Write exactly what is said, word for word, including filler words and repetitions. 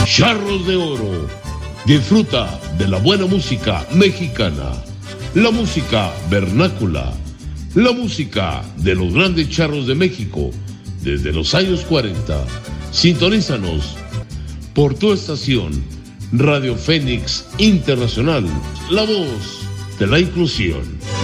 Charros de Oro. Disfruta de la buena música mexicana, la música vernácula, la música de los grandes charros de México desde los años cuarenta. Sintonízanos por tu estación Radio Fénix Internacional, la voz de la inclusión.